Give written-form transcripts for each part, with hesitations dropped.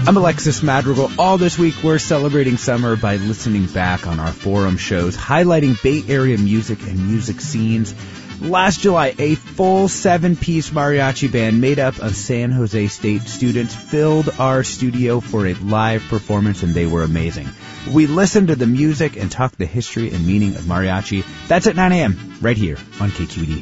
I'm Alexis Madrigal. All this week, we're celebrating summer by listening back on our forum shows, highlighting Bay Area music and music scenes. Last July, a full 7-piece mariachi band made up of San Jose State students filled our studio for a live performance, and they were amazing. We listened to the music and talked the history and meaning of mariachi. That's at 9 a.m. right here on KQED.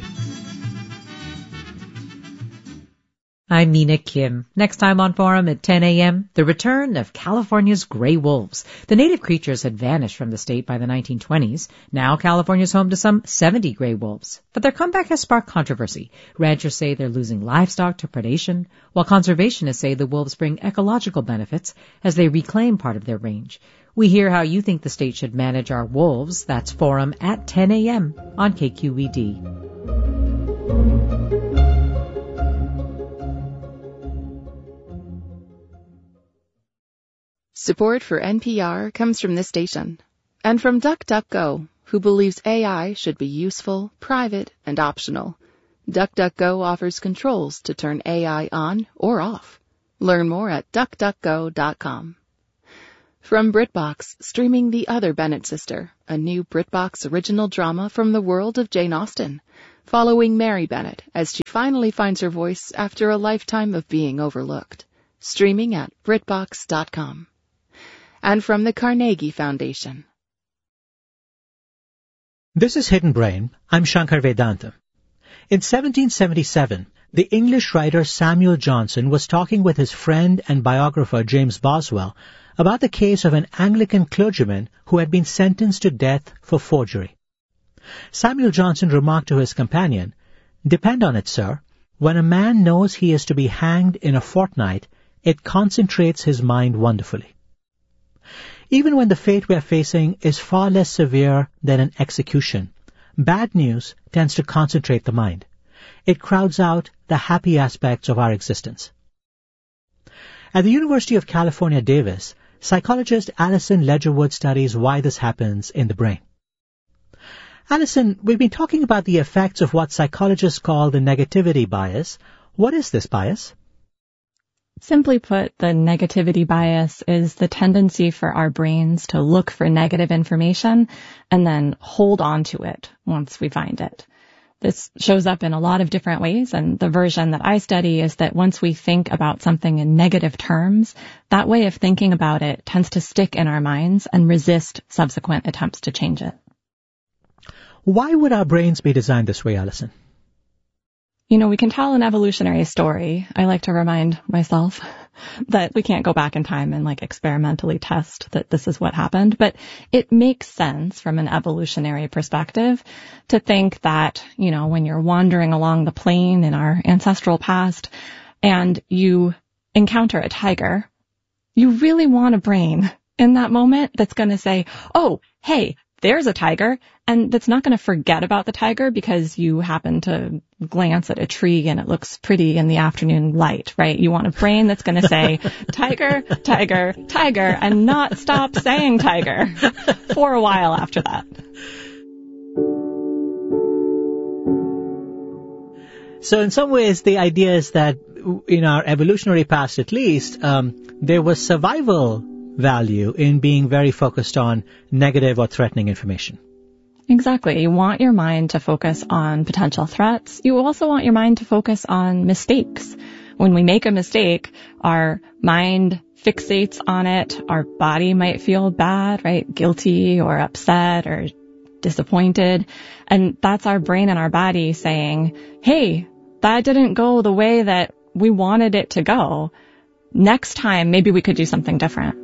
I'm Mina Kim. Next time on Forum at 10 a.m., the return of California's gray wolves. The native creatures had vanished from the state by the 1920s. Now California's home to some 70 gray wolves. But their comeback has sparked controversy. Ranchers say they're losing livestock to predation, while conservationists say the wolves bring ecological benefits as they reclaim part of their range. We hear how you think the state should manage our wolves. That's Forum at 10 a.m. on KQED. Support for NPR comes from this station and from DuckDuckGo, who believes AI should be useful, private, and optional. DuckDuckGo offers controls to turn AI on or off. Learn more at duckduckgo.com. From BritBox, streaming The Other Bennett Sister, a new BritBox original drama from the world of Jane Austen, following Mary Bennett as she finally finds her voice after a lifetime of being overlooked. Streaming at BritBox.com. And from the Carnegie Foundation. This is Hidden Brain. I'm Shankar Vedantam. In 1777, the English writer Samuel Johnson was talking with his friend and biographer James Boswell about the case of an Anglican clergyman who had been sentenced to death for forgery. Samuel Johnson remarked to his companion, "Depend on it, sir, when a man knows he is to be hanged in a fortnight, it concentrates his mind wonderfully." Even when the fate we are facing is far less severe than an execution, bad news tends to concentrate the mind. It crowds out the happy aspects of our existence. At the University of California, Davis, psychologist Alison Ledgerwood studies why this happens in the brain. Alison, we've been talking about the effects of what psychologists call the negativity bias. What is this bias? Simply put, the negativity bias is the tendency for our brains to look for negative information and then hold on to it once we find it. This shows up in a lot of different ways, and the version that I study is that once we think about something in negative terms, that way of thinking about it tends to stick in our minds and resist subsequent attempts to change it. Why would our brains be designed this way, Alison? You know, we can tell an evolutionary story. I like to remind myself that we can't go back in time and experimentally test that this is what happened, but it makes sense from an evolutionary perspective to think that, when you're wandering along the plain in our ancestral past and you encounter a tiger, you really want a brain in that moment that's going to say, "Oh, hey, there's a tiger," and that's not going to forget about the tiger because you happen to glance at a tree and it looks pretty in the afternoon light, right? You want a brain that's going to say, "Tiger, tiger, tiger," and not stop saying tiger for a while after that. So in some ways, the idea is that in our evolutionary past, at least, there was survival value in being very focused on negative or threatening information. Exactly. You want your mind to focus on potential threats. You also want your mind to focus on mistakes. When we make a mistake, our mind fixates on it. Our body might feel bad, right? Guilty or upset or disappointed. And that's our brain and our body saying, "Hey, that didn't go the way that we wanted it to go. Next time, maybe we could do something different."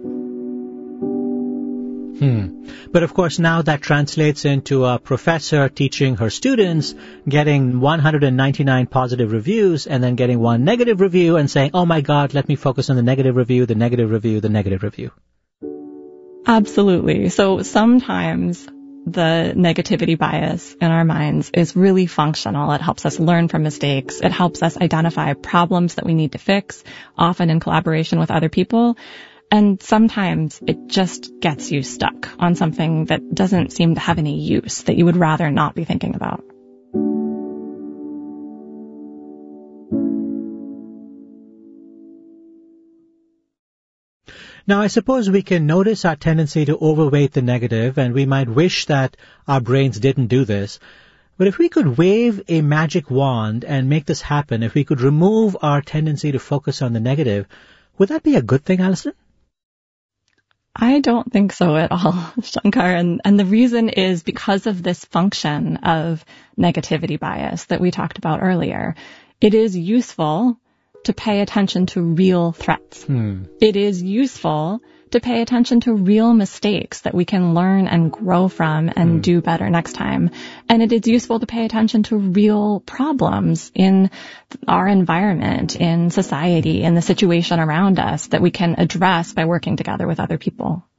But of course, now that translates into a professor teaching her students, getting 199 positive reviews and then getting one negative review and saying, "Oh my God, let me focus on the negative review, the negative review, the negative review." Absolutely. So sometimes the negativity bias in our minds is really functional. It helps us learn from mistakes. It helps us identify problems that we need to fix, often in collaboration with other people. And sometimes it just gets you stuck on something that doesn't seem to have any use, that you would rather not be thinking about. Now, I suppose we can notice our tendency to overweight the negative, and we might wish that our brains didn't do this. But if we could wave a magic wand and make this happen, if we could remove our tendency to focus on the negative, would that be a good thing, Alison? I don't think so at all, Shankar. And the reason is because of this function of negativity bias that we talked about earlier. It is useful to pay attention to real threats. It is useful to pay attention to real mistakes that we can learn and grow from and do better next time. And it is useful to pay attention to real problems in our environment, in society, in the situation around us that we can address by working together with other people.